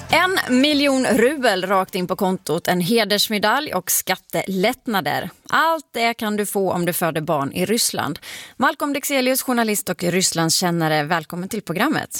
1 miljon rubel rakt in på kontot, en hedersmedalj och skattelättnader. Allt det kan du få om du föder barn i Ryssland. Malcolm Dexelius, journalist och Rysslandskännare, välkommen till programmet.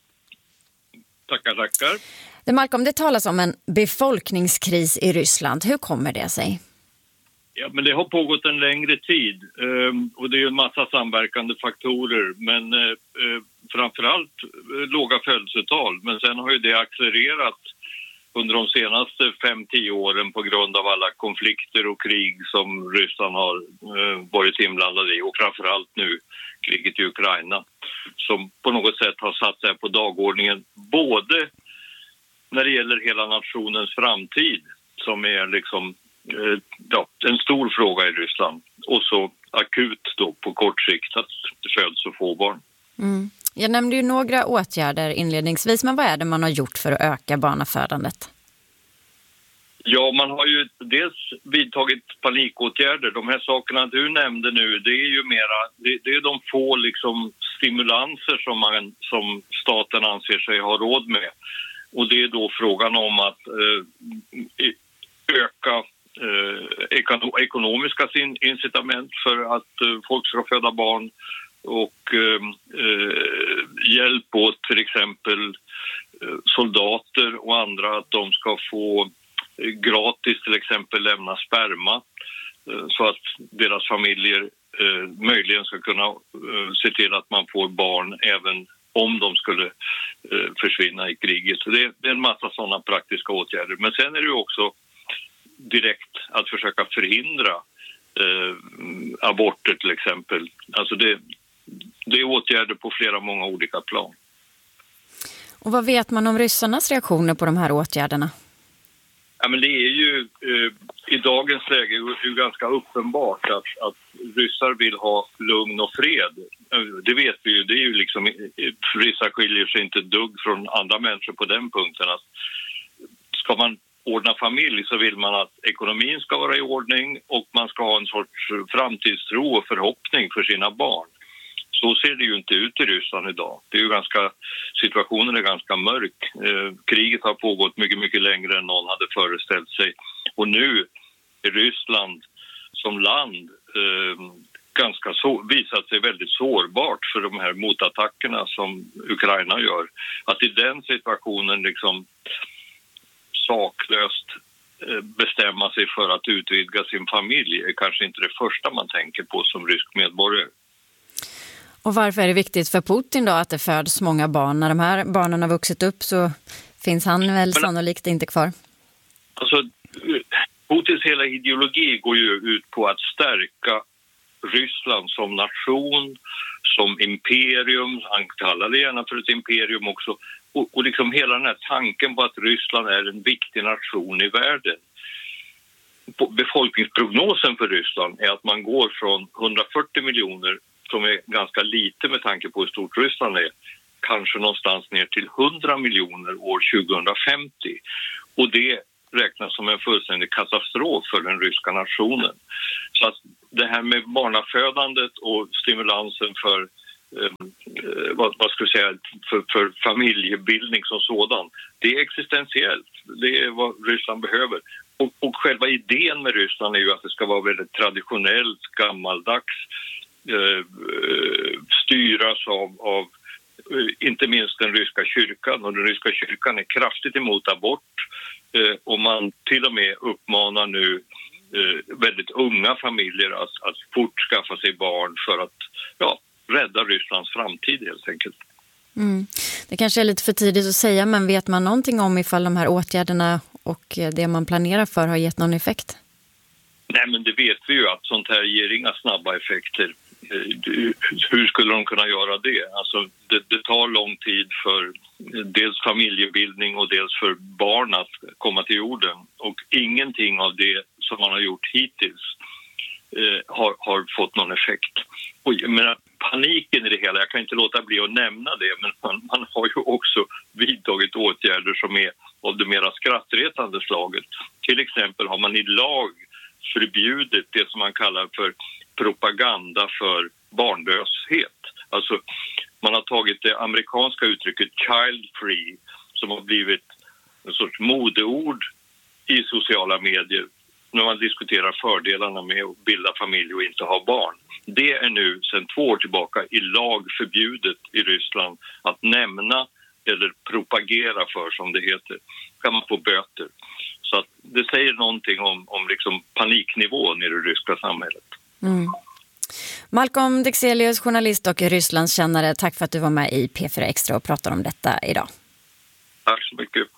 Tackar. Malcolm, det talas om en befolkningskris i Ryssland. Hur kommer det sig? Ja, men det har pågått en längre tid och det är ju en massa samverkande faktorer, men framförallt låga födelsetal. Men sen har ju det accelererat under de senaste 5-10 åren på grund av alla konflikter och krig som Ryssland har varit inblandade i, och framförallt nu kriget i Ukraina som på något sätt har satt sig på dagordningen, både när det gäller hela nationens framtid som är liksom en stor fråga i Ryssland, och så akut då på kort sikt att det föds så få barn. Jag nämnde ju några åtgärder inledningsvis, men vad är det man har gjort för att öka barnafödandet? Ja, man har ju dels vidtagit panikåtgärder. De här sakerna du nämnde nu, det är ju mera, det är de få liksom stimulanser som staten anser sig ha råd med. Och det är då frågan om att öka ekonomiska incitament för att folk ska föda barn, och hjälp åt till exempel soldater och andra att de ska få gratis till exempel lämna sperma, så att deras familjer möjligen ska kunna se till att man får barn även om de skulle försvinna i kriget. Så det är en massa sådana praktiska åtgärder. Men sen är det ju också direkt att försöka förhindra aborter till exempel. Alltså det är åtgärder på många olika plan. Och vad vet man om ryssarnas reaktioner på de här åtgärderna? Ja, men det är ju i dagens läge ju ganska uppenbart att ryssar vill ha lugn och fred. Det vet vi ju. Det är ju liksom, ryssar skiljer sig inte dugg från andra människor på den punkten. Att ska man ordna familj så vill man att ekonomin ska vara i ordning och man ska ha en sorts framtidstro och förhoppning för sina barn. Så ser det ju inte ut i Ryssland idag. Det är ju situationen är ganska mörk. Kriget har pågått mycket, mycket längre än någon hade föreställt sig. Och nu är Ryssland som land visat sig väldigt sårbart för de här motattackerna som Ukraina gör. Att i den situationen liksom saklöst bestämma sig för att utvidga sin familj är kanske inte det första man tänker på som rysk medborgare. Och varför är det viktigt för Putin då att det föds många barn? När de här barnen har vuxit upp så finns han väl sannolikt inte kvar. Alltså, Putins hela ideologi går ju ut på att stärka Ryssland som nation, som imperium. Han kallar det gärna för ett imperium också. Och liksom hela den här tanken på att Ryssland är en viktig nation i världen. Befolkningsprognosen för Ryssland är att man går från 140 miljoner, som är ganska lite med tanke på hur stort Ryssland är, kanske någonstans ner till 100 miljoner år 2050. Och det räknas som en fullständig katastrof för den ryska nationen. Så att det här med barnafödandet och stimulansen för vad ska jag säga, för familjebildning som sådan, det är existentiellt. Det är vad Ryssland behöver. Och själva idén med Ryssland är ju att det ska vara väldigt traditionellt, gammaldags, styras av inte minst den ryska kyrkan, och den ryska kyrkan är kraftigt emot abort, och man till och med uppmanar nu väldigt unga familjer att fort skaffa sig barn för att rädda Rysslands framtid helt enkelt. Det kanske är lite för tidigt att säga, men vet man någonting om ifall de här åtgärderna och det man planerar för har gett någon effekt? Nej, men det vet vi ju att sånt här ger inga snabba effekter. Hur skulle de kunna göra det? Alltså, det tar lång tid för dels familjebildning och dels för barn att komma till jorden. Och ingenting av det som man har gjort hittills har fått någon effekt. Och jag menar, paniken i det hela, jag kan inte låta bli att nämna det, men man har ju också vidtagit åtgärder som är av det mera skrattretande slaget. Till exempel har man i lag förbjudit det som man kallar för propaganda för barnlöshet. Alltså man har tagit det amerikanska uttrycket child free, som har blivit en sorts modeord i sociala medier när man diskuterar fördelarna med att bilda familj och inte ha barn. Det är nu sedan 2 år tillbaka i lag förbjudet i Ryssland att nämna eller propagera för, som det heter. Kan man få böter. Så att det säger någonting om liksom paniknivån i det ryska samhället. Mm. Malcolm Dexelius, journalist och Rysslandskännare, tack för att du var med i P4 Extra och pratade om detta idag. Tack så mycket.